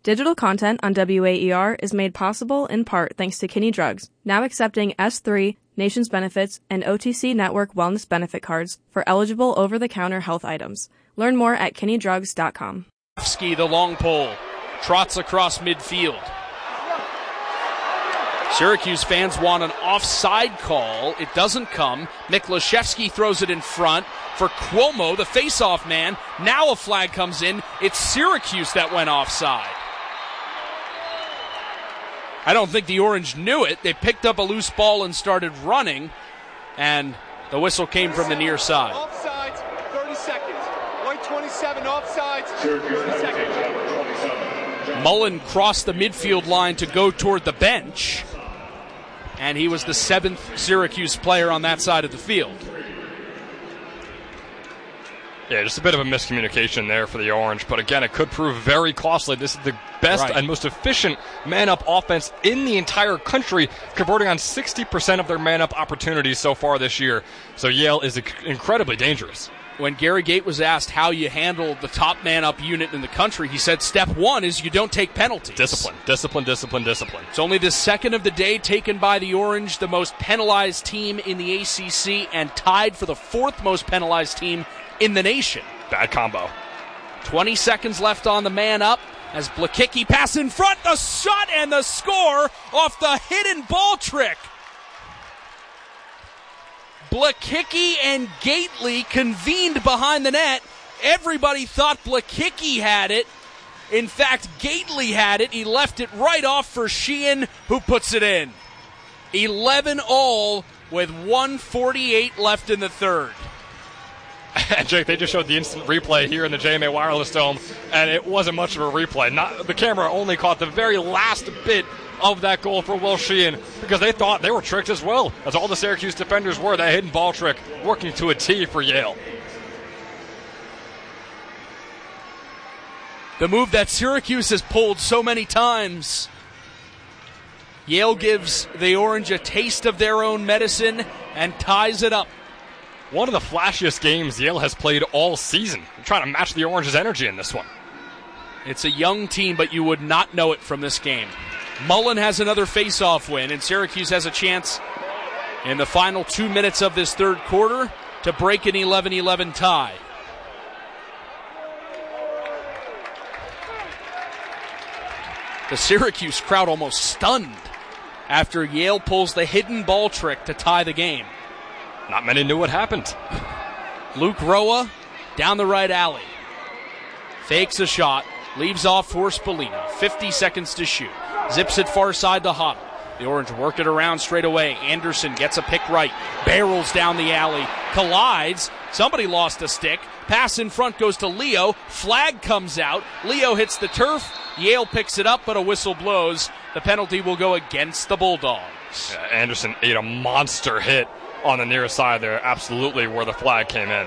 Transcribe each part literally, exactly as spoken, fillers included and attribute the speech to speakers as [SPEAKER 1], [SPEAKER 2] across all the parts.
[SPEAKER 1] Digital content on W A E R is made possible in part thanks to Kinney Drugs, now accepting S three, Nations Benefits, and O T C Network Wellness Benefit cards for eligible over-the-counter health items. Learn more at kinney drugs dot com.
[SPEAKER 2] Ski, the long pole, trots across midfield. Syracuse fans want an offside call. It doesn't come. Miklaszewski throws it in front for Cuomo, the face-off man. Now a flag comes in. It's Syracuse that went offside. I don't think the Orange knew it. They picked up a loose ball and started running, and the whistle came from the near side.
[SPEAKER 3] Offsides, thirty seconds. one twenty-seven offsides, thirty seconds.
[SPEAKER 2] Mullen crossed the midfield line to go toward the bench, and he was the seventh Syracuse player on that side of the field.
[SPEAKER 4] Yeah, just a bit of a miscommunication there for the Orange, but again, it could prove very costly. This is the best
[SPEAKER 2] right.
[SPEAKER 4] and most efficient man-up offense in the entire country, converting on sixty percent of their man-up opportunities so far this year. So Yale is incredibly dangerous.
[SPEAKER 2] When Gary Gait was asked how you handle the top man-up unit in the country, he said step one is you don't take penalties.
[SPEAKER 4] Discipline, discipline, discipline, discipline.
[SPEAKER 2] It's only the second of the day taken by the Orange, the most penalized team in the A C C, and tied for the fourth most penalized team in the nation.
[SPEAKER 4] Bad combo.
[SPEAKER 2] twenty seconds left on the man up as Blakicki pass in front, the shot and the score off the hidden ball trick. Blakicki and Gately convened behind the net. Everybody thought Blakicki had it. In fact, Gately had it. He left it right off for Sheehan, who puts it in. eleven all with one forty-eight left in the third.
[SPEAKER 4] And Jake, they just showed the instant replay here in the J M A Wireless Dome, and it wasn't much of a replay. Not the camera only caught the very last bit of that goal for Will Sheehan, because they thought they were tricked as well, as all the Syracuse defenders were. That hidden ball trick working to a T for Yale.
[SPEAKER 2] The move that Syracuse has pulled so many times. Yale gives the Orange a taste of their own medicine and ties it up.
[SPEAKER 4] One of the flashiest games Yale has played all season. They're trying to match the Orange's energy in this one.
[SPEAKER 2] It's a young team, but you would not know it from this game. Mullen has another face-off win, and Syracuse has a chance in the final two minutes of this third quarter to break an eleven eleven tie. The Syracuse crowd almost stunned after Yale pulls the hidden ball trick to tie the game.
[SPEAKER 4] Not many knew what happened.
[SPEAKER 2] Luke Roa down the right alley. Fakes a shot. Leaves off for Spallina. fifty seconds to shoot. Zips it far side to Huddle. The Orange work it around straight away. Anderson gets a pick right. Barrels down the alley. Collides. Somebody lost a stick. Pass in front goes to Leo. Flag comes out. Leo hits the turf. Yale picks it up, but a whistle blows. The penalty will go against the Bulldogs.
[SPEAKER 4] Yeah, Anderson ate a monster hit on the near side there, absolutely where the flag came in.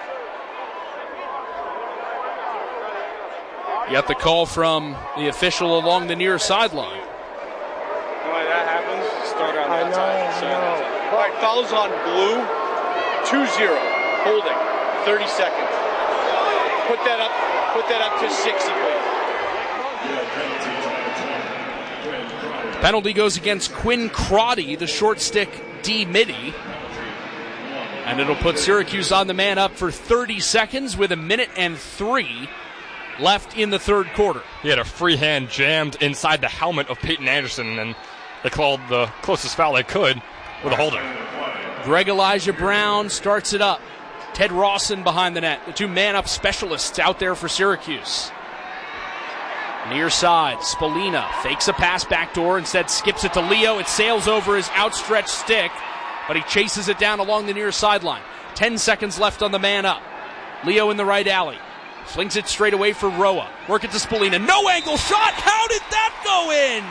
[SPEAKER 2] You got the call from the official along the near sideline.
[SPEAKER 3] When that happens, start on that side. So all right, fouls on blue, two zero, holding, thirty seconds. Put that up, put that up to sixty, please.
[SPEAKER 2] Penalty goes against Quinn Crotty, the short stick D midi. And it'll put Syracuse on the man up for thirty seconds with a minute and three left in the third quarter.
[SPEAKER 4] He had a free hand jammed inside the helmet of Peyton Anderson, and they called the closest foul they could with a holding.
[SPEAKER 2] Greg Elijah Brown starts it up. Ted Rawson behind the net. The two man-up specialists out there for Syracuse. Near side, Spallina fakes a pass backdoor, instead skips it to Leo. It sails over his outstretched stick, but he chases it down along the near sideline. Ten seconds left on the man up. Leo in the right alley. Flings it straight away for Roa. Work it to Spallina. No angle shot. How did that go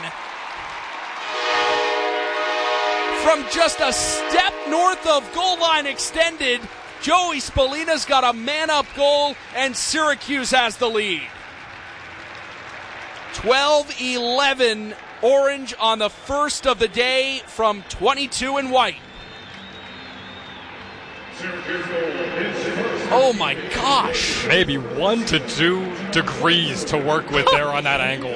[SPEAKER 2] in? From just a step north of goal line extended, Joey Spallina's got a man-up goal, and Syracuse has the lead. twelve eleven Orange on the first of the day from twenty-two and white. Oh my gosh.
[SPEAKER 4] Maybe one to two degrees to work with there on that angle.